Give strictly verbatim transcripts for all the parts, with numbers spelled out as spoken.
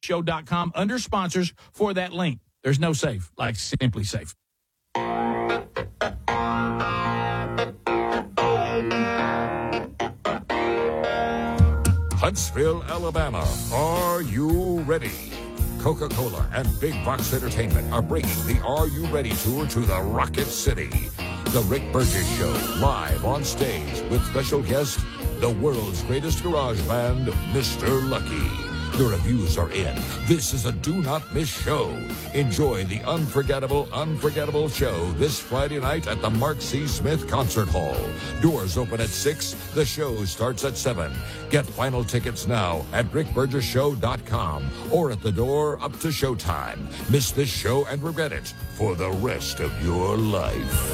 show dot com under sponsors for that link. There's no safe, like Simply Safe. Huntsville, Alabama, are you ready? Coca-Cola and Big Box Entertainment are bringing the Are You Ready tour to the Rocket City. The Rick Burgess Show, live on stage with special guest, the world's greatest garage band, Mister Lucky. The reviews are in. This is a do-not-miss show. Enjoy the unforgettable, unforgettable show this Friday night at the Mark C. Smith Concert Hall. Doors open at six. The show starts at seven. Get final tickets now at rick burgess show dot com or at the door up to showtime. Miss this show and regret it for the rest of your life.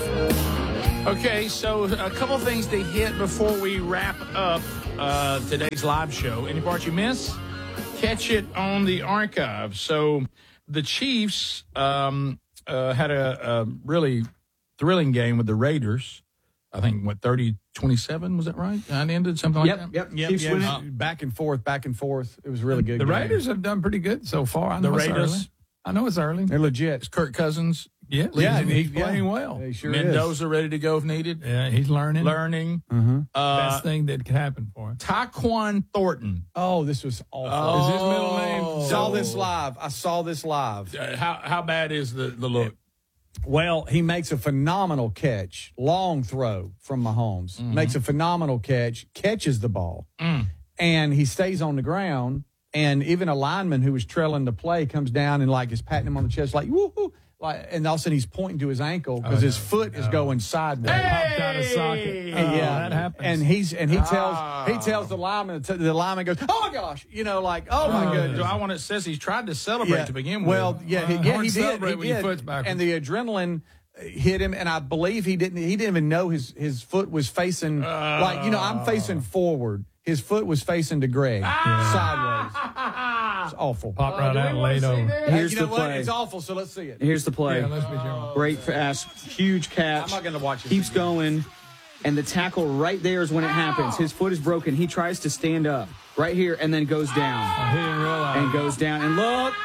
Okay, so a couple things to hit before we wrap up uh, today's live show. Any part you miss? Catch it on the archive. So the Chiefs um, uh, had a, a really thrilling game with the Raiders. I think, what, thirty twenty-seven, was that right? It ended, something yep, like that? Yep, yep. Chiefs yeah, winning. uh, back and forth, back and forth. It was a really good The game. Raiders have done pretty good so far. I know The it's Raiders. early. I know it's early. They're legit. It's Kirk Cousins. Yeah, Yeah, he's, he's yeah. playing well. They sure Mendoza ready to go if needed. Yeah, he's learning. Learning. is. Mm-hmm. Uh, Best thing that could happen for him. Taquan Thornton. Oh, this was awful. Oh. Is his middle name? Saw So- this live. I saw this live. Uh, how how bad is the, the look? Well, he makes a phenomenal catch, long throw from Mahomes. Mm-hmm. Makes a phenomenal catch, catches the ball, Mm. and he stays on the ground. And even a lineman who was trailing the play comes down and like is patting him on the chest, like woohoo, like, and all of a sudden he's pointing to his ankle because Oh, his no, foot is no. going sideways. Popped out of socket. Hey! Oh, yeah, that happens. And he's and he tells Oh. he tells the lineman. The lineman goes, "Oh my gosh!" You know, like, "Oh my Oh, goodness." Do I want to says he tried to celebrate Yeah. to begin with. Well, yeah, he, Uh, yeah, hard he to did. celebrate He when your did. foot's backwards. And the adrenaline hit him, and I believe he didn't. He didn't even know his his foot was facing like you know. I'm facing forward. His foot was facing to Greg sideways. It's awful. Pop right do we out and wanna laid see over. that? Here's you know the what? play. It's awful. So let's see it. Here's the play. Yeah, let's be sure. Great pass, huge catch. I'm not going to watch it. Keeps going, and the tackle right there is when it happens. His foot is broken. He tries to stand up right here and then goes down He didn't realize. and goes down. And look,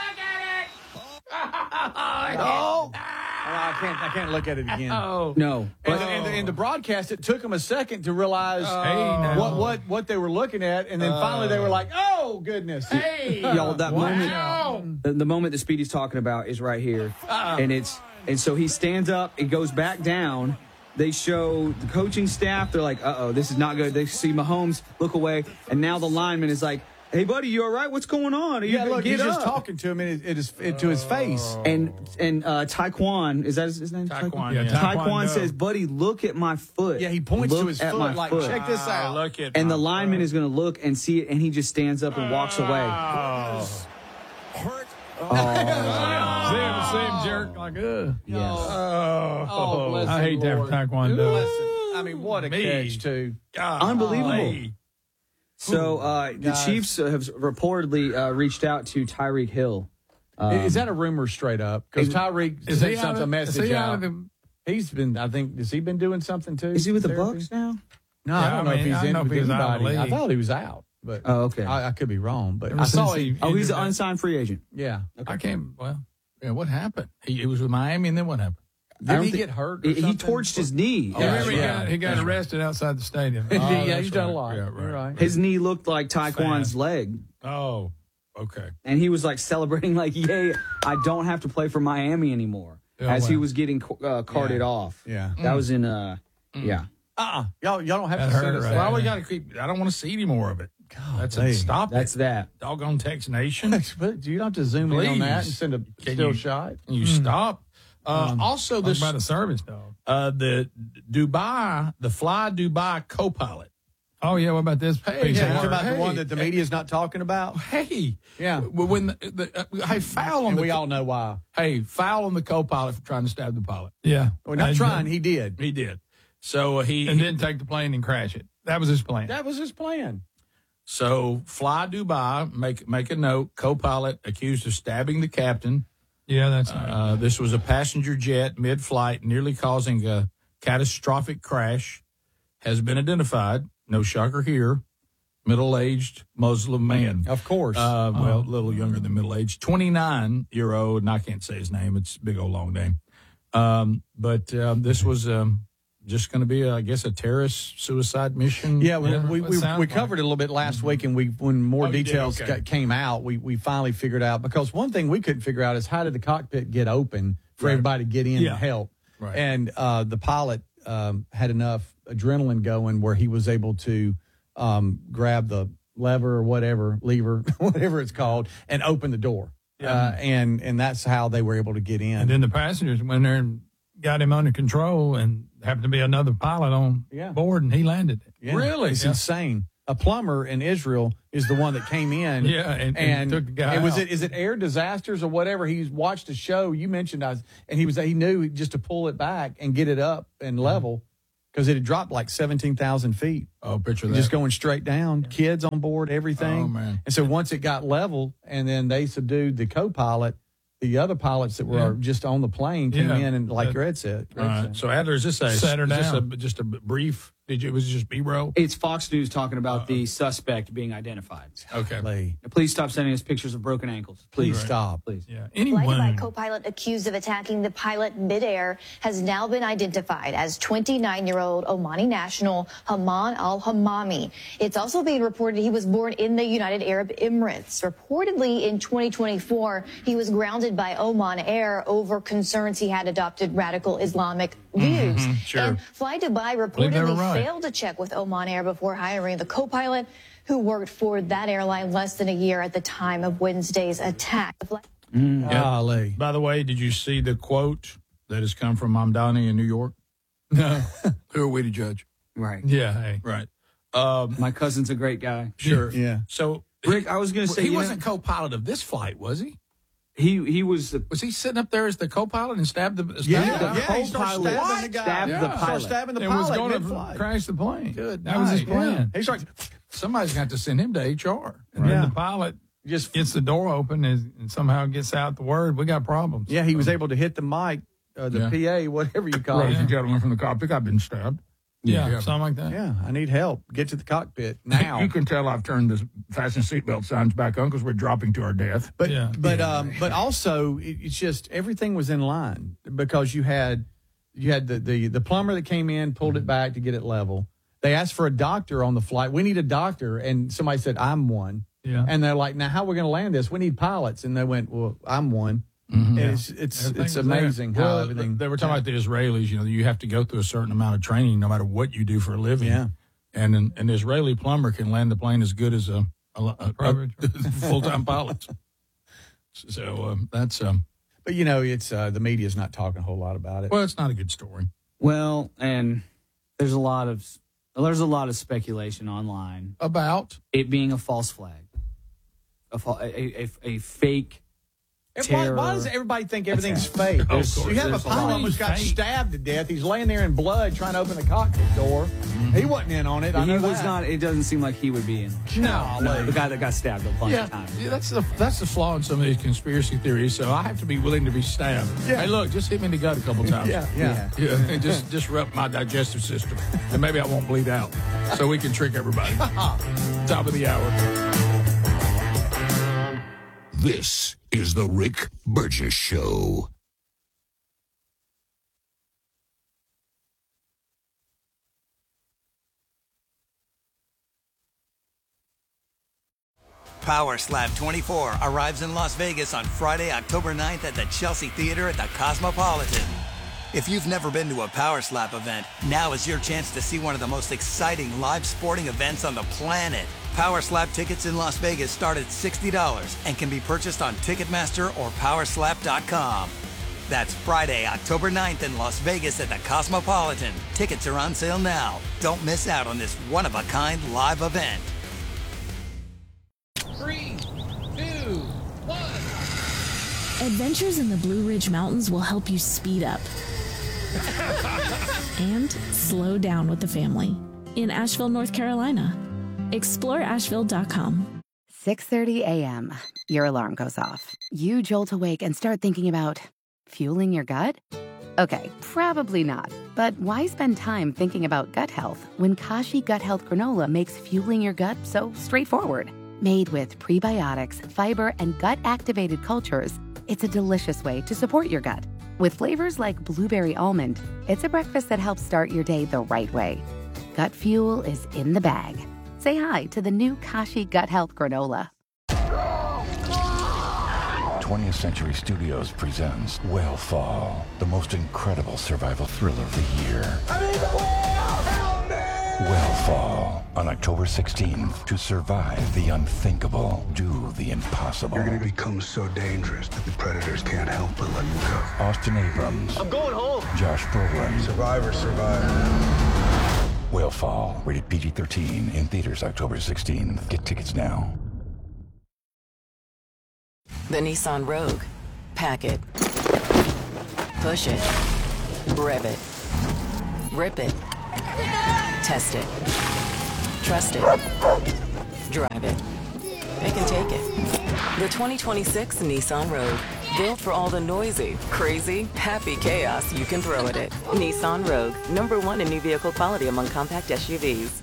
Oh, I can't. I can't look at it again. Oh. no. And, But the, and, the, and the broadcast, it took them a second to realize Hey, now. what, what what they were looking at, and then finally they were like, "Oh goodness!" Hey, y'all, that moment, wow. the, the moment that Speedy's talking about is right here, and it's and so he stands up, it goes back down. They show the coaching staff. They're like, "Uh oh, this is not good." They see Mahomes look away, and now the lineman is like, "Hey, buddy, you all right? What's going on? Are you Yeah, gonna look, get he's just up?" talking to him, and it, it is it, to his face. And and uh, Taekwon, is that his, his name? Taekwon, Yeah, yeah. Taekwon. Taekwon no. says, "Buddy, look at my foot." Yeah, he points Look to his at foot, my like, foot. "Check this Ah, out." look at And my the lineman is going to look and see it, and he just stands up and walks away. Oh. See him, see him jerk like, ugh. Yes. Oh, bless I the hate that Lord. Taekwondo. Listen, I mean, what a Me. catch, too. God. Unbelievable. Hey. So uh, the Guys. Chiefs have reportedly uh, reached out to Tyreek Hill. Um, is that a rumor straight up? Because is- Tyreek Is sent he out something, a of, message is he out out. of the, He's been, I think, has he been doing something too? Is he with the Therapy? Bucks now? No, I Yeah, don't I know if mean, he's I in know if with he was out of anybody. the I league. thought he was out, but Oh, okay. I, I could be wrong. But Ever I saw since he. he- oh, he's an that- unsigned free agent. Yeah. I can't, well, yeah, what happened? He, he was with Miami, and then what happened? I Did don't he think- get hurt? Or He, he something? torched his knee. Oh, You Yeah, remember he yeah. got, he got arrested outside the stadium. yeah, Oh, he's that's done right. a lot. Yeah, You're right. His knee looked like Taekwon's Fast. leg. Oh, okay. And he was like celebrating, like, yay, I don't have to play for Miami anymore. Oh, as he wow. was getting uh, carted Yeah. off. Yeah. That was in, uh, yeah. Uh-uh. Y'all, y'all don't have That to send hurt, us right? that. Well, we got to keep. I don't want to see any more of it. God, That's hey. a stop. That's it. that. Doggone Tex Nation. But do you don't have to zoom in on that and Please. send a Can still you- shot? Can you stop? Uh, also, Talk this about a service dog. uh, the Dubai, the Fly Dubai co-pilot. Oh, yeah, what about this? Hey, piece Yeah, of you yeah, talking work? about the Hey, one that the hey. media's not talking about? Hey, Yeah. w- when the, the uh, hey foul on And the we all know why. hey foul on the co-pilot for trying to stab the pilot. Yeah. Well, not And- trying, he did. He did. So uh, he, And he didn't take the plane and crash it. That was his plan. That was his plan. so Fly Dubai make make a note. Co-pilot accused of stabbing the captain. Yeah, that's right. Uh, this was a passenger jet mid-flight, nearly causing a catastrophic crash. Has been identified. No shocker here. middle-aged Muslim man. Of course. Uh, well, a little younger than middle-aged. twenty-nine-year-old, and I can't say his name. It's a big old long name. Um, but um, this was um, just going to be, I guess, a terrorist suicide mission. Yeah, we, Yeah, we, it we, sounds we like. covered it a little bit last week, and we when more Oh, you did? details Okay. got, came out, we, we finally figured out, because one thing we couldn't figure out is how did the cockpit get open for Right. everybody to get in Yeah. and help. Right. And uh, the pilot um, had enough adrenaline going where he was able to um, grab the lever or whatever, lever, whatever it's called, and open the door. Yeah. Uh, and and that's how they were able to get in. And then the passengers went there and got him under control, and happened to be another pilot on Yeah. board, and he landed it. Yeah. Really? It's Yeah. insane. A plumber in Israel is the one that came in. Yeah, and- and took the guy and was out. it is it Air Disasters or whatever? He's watched a show you mentioned, I was, and he was he knew just to pull it back and get it up and level because it had dropped like seventeen thousand feet, Oh, picture that. just going straight down. Kids on board, everything. Oh, man. And so once it got level, and then they subdued the co-pilot. The other pilots that were Yeah. just on the plane came Yeah. in and, like That- Greg said, All Greg right. said. So, Adler, is this a, Set her is this a down. just a brief? Did you, was it just B-roll? It's Fox News talking about the suspect being identified. Okay. Lee, Please stop sending us pictures of broken ankles. please Please. stop. Please. Yeah. Flight Dubai Anyone. co-pilot accused of attacking the pilot midair has now been identified as twenty-nine-year-old Omani national Haman al-Hamami. It's also being reported he was born in the United Arab Emirates. Reportedly in twenty twenty-four, he was grounded by Oman Air over concerns he had adopted radical Islamic views. sure. And Fly Dubai Believe they were reportedly right. failed to check with Oman Air before hiring the co-pilot who worked for that airline less than a year at the time of Wednesday's attack. The flight- Ah, Lee. By the way, did you see the quote that has come from Mamdani in New York? No. Who are we to judge? Right. Yeah. Hey. Right. Um, My cousin's a great guy. sure. Yeah. So, Rick, I was going to say, he you know, wasn't co-pilot of this flight, was he? he he was the Was he sitting up there as the co-pilot and stabbed the stabbed Yeah, the the yeah, he started co-pilot stabbing the guy. stabbed yeah. the Started pilot. stabbing the It pilot was going mid-flight. to crash the plane. Good That was his night. plan. He started Somebody's got to send him to H R. And Yeah. then the pilot just gets the door open and, and somehow gets out the word, we got problems. yeah, he was able to hit the mic, uh, the Yeah. P A, whatever you call Ladies it. and gentlemen from the cockpit, I've been stabbed. Yeah, Yeah. something like that. Yeah, I need help. Get to the cockpit now. You can tell I've turned the fasten seatbelt signs back on because we're dropping to our death. But Yeah. but um but also it, it's just everything was in line because you had you had the, the the plumber that came in, pulled it back to get it level. They asked for a doctor on the flight. We need a doctor, and somebody said I'm one. Yeah. And they're like, now how are we going to land this? We need pilots, and they went, well, I'm one. And it's it's Everything it's was there. amazing how Well, everything. they were talking about the Israelis. You know, you have to go through a certain amount of training, no matter what you do for a living. Yeah. And an, an Israeli plumber can land the plane as good as a, a, a, Private. a full-time pilot. So um, that's um. But you know, it's uh, the media's not talking a whole lot about it. Well, it's not a good story. well, and there's a lot of there's a lot of speculation online. About It being a false flag, a fa- a, a, a fake And why, terror. why does everybody think everything's fake? There's- you have a there's a pilot lot. who's got Fake. stabbed to death. He's laying there in blood trying to open the cockpit door. He wasn't in on it. I He know was that. not. It doesn't seem like he would be in. No, No, the guy that got stabbed a bunch yeah, of times. yeah, that's the that's the flaw in some of these conspiracy theories. So I have to be willing to be stabbed. Yeah. Hey, look, just hit me in the gut a couple times. Yeah, yeah. Yeah, and just disrupt my digestive system, and maybe I won't bleed out, so we can trick everybody. Top of the hour. This is the Rick Burgess Show. Power Slap twenty-four arrives in Las Vegas on Friday, October ninth at the Chelsea Theater at the Cosmopolitan. If you've never been to a Power Slap event, now is your chance to see one of the most exciting live sporting events on the planet. Power Slap tickets in Las Vegas start at sixty dollars and can be purchased on Ticketmaster or power slap dot com. That's Friday, October ninth in Las Vegas at the Cosmopolitan. Tickets are on sale now. Don't miss out on this one-of-a-kind live event. Three, two, one. Adventures in the Blue Ridge Mountains will help you speed up and slow down with the family in Asheville, North Carolina. Explore asheville dot com. six thirty a.m. Your alarm goes off. You jolt awake and start thinking about fueling your gut? Okay, probably not. But why spend time thinking about gut health when Kashi Gut Health Granola makes fueling your gut so straightforward? Made with prebiotics, fiber, and gut-activated cultures, it's a delicious way to support your gut. With flavors like blueberry almond, it's a breakfast that helps start your day the right way. Gut fuel is in the bag. Say hi to the new Kashi Gut Health Granola. twentieth Century Studios presents Whale Fall, the most incredible survival thriller of the year. I need the whale! Help me! Whale Fall, on October sixteenth. To survive the unthinkable, do the impossible. You're gonna become so dangerous that the predators can't help but let you go. Austin Abrams. I'm going home. Josh Brolin. Survivor, survivor. Whale Fall, rated P G thirteen, in theaters October sixteenth. Get tickets now. The Nissan Rogue. Pack it. Push it. Rev it. Rip it. Test it. Trust it. Drive it. It can take it. The twenty twenty-six Nissan Rogue. Built for all the noisy, crazy, happy chaos you can throw at it. Nissan Rogue. Number one in new vehicle quality among compact S U Vs.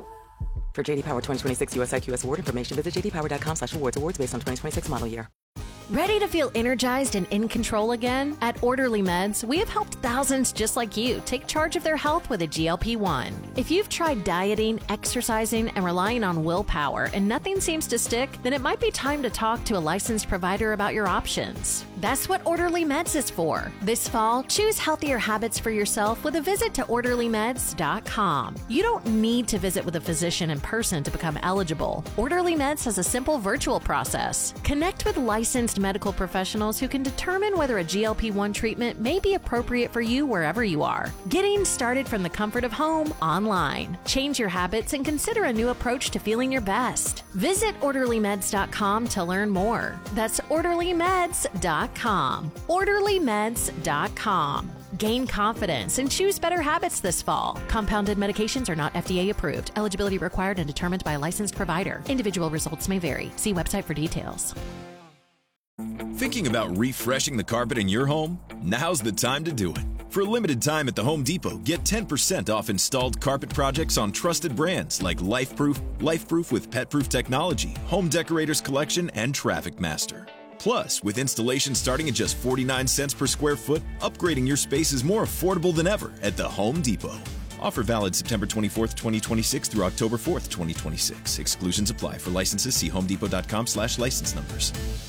For J D Power twenty twenty-six U S I Q S award information, visit j d power dot com slash awards. Awards based on twenty twenty-six model year. Ready to feel energized and in control again? At Orderly Meds, we have helped thousands just like you take charge of their health with a G L P one. If you've tried dieting, exercising, and relying on willpower and nothing seems to stick, then it might be time to talk to a licensed provider about your options. That's what Orderly Meds is for. This fall, choose healthier habits for yourself with a visit to orderly meds dot com. You don't need to visit with a physician in person to become eligible. Orderly Meds has a simple virtual process. Connect with licensed medical professionals who can determine whether a G L P one treatment may be appropriate for you wherever you are. Getting started from the comfort of home online. Change your habits and consider a new approach to feeling your best. Visit orderly meds dot com to learn more. That's orderly meds dot com. orderly meds dot com. Gain confidence and choose better habits this fall. Compounded medications are not F D A approved. Eligibility required and determined by a licensed provider. Individual results may vary. See website for details. Thinking about refreshing the carpet in your home? Now's the time to do it. For a limited time at the Home Depot, get ten percent off installed carpet projects on trusted brands like LifeProof, LifeProof with PetProof technology, Home Decorators Collection, and Traffic Master. Plus, with installation starting at just forty-nine cents per square foot, upgrading your space is more affordable than ever at the Home Depot. Offer valid September twenty-fourth, twenty twenty-six through October fourth, twenty twenty-six. Exclusions apply. For licenses, see home depot dot com slash license numbers.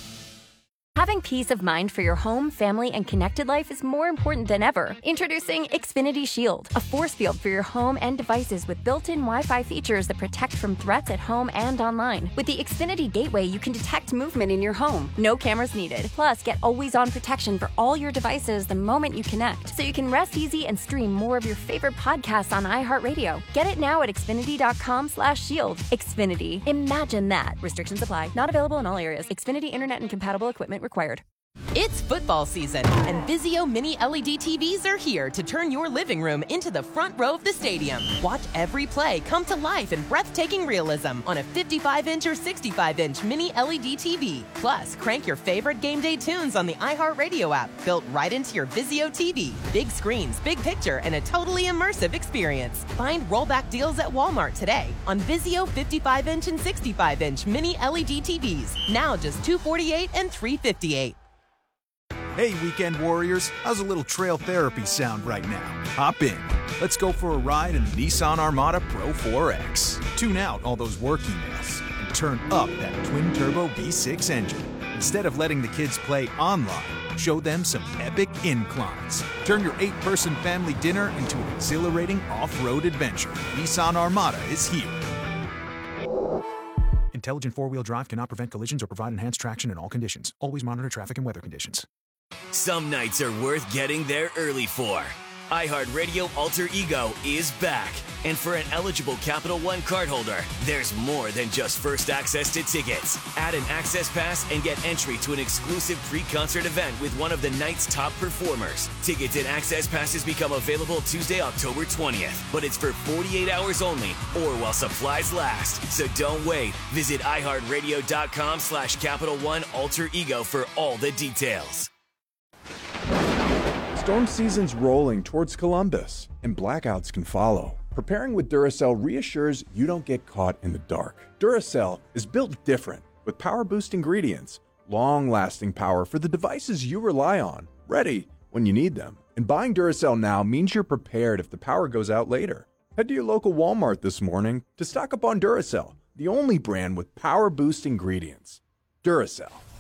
Having peace of mind for your home, family, and connected life is more important than ever. Introducing Xfinity Shield, a force field for your home and devices with built-in Wi-Fi features that protect from threats at home and online. With the Xfinity Gateway, you can detect movement in your home. No cameras needed. Plus, get always-on protection for all your devices the moment you connect, so you can rest easy and stream more of your favorite podcasts on iHeartRadio. Get it now at xfinity dot com slash shield. Xfinity. Imagine that. Restrictions apply. Not available in all areas. Xfinity Internet and compatible equipment required. It's football season, and Vizio Mini L E D T Vs are here to turn your living room into the front row of the stadium. Watch every play come to life in breathtaking realism on a fifty-five inch or sixty-five inch Mini L E D T V. Plus, crank your favorite game day tunes on the iHeartRadio app, built right into your Vizio T V. Big screens, big picture, and a totally immersive experience. Find rollback deals at Walmart today on Vizio fifty-five inch and sixty-five inch Mini L E D T Vs. Now just two hundred forty-eight dollars and three hundred fifty-eight dollars. Hey, weekend warriors, how's a little trail therapy sound right now? Hop in. Let's go for a ride in the Nissan Armada Pro four X. Tune out all those work emails and turn up that twin-turbo V six engine. Instead of letting the kids play online, show them some epic inclines. Turn your eight-person family dinner into an exhilarating off-road adventure. Nissan Armada is here. Intelligent four-wheel drive cannot prevent collisions or provide enhanced traction in all conditions. Always monitor traffic and weather conditions. Some nights are worth getting there early for. iHeartRadio Alter Ego is back. And for an eligible Capital One cardholder, there's more than just first access to tickets. Add an access pass and get entry to an exclusive pre-concert event with one of the night's top performers. Tickets and access passes become available Tuesday, October twentieth. But it's for forty-eight hours only, or while supplies last. So don't wait. Visit iHeartRadio.com slash Capital One Alter Ego for all the details. Storm season's rolling towards Columbus, and blackouts can follow. Preparing with Duracell reassures you don't get caught in the dark. Duracell is built different, with power boost ingredients, long-lasting power for the devices you rely on, ready when you need them. And buying Duracell now means you're prepared if the power goes out later. Head to your local Walmart this morning to stock up on Duracell, the only brand with power boost ingredients. Duracell.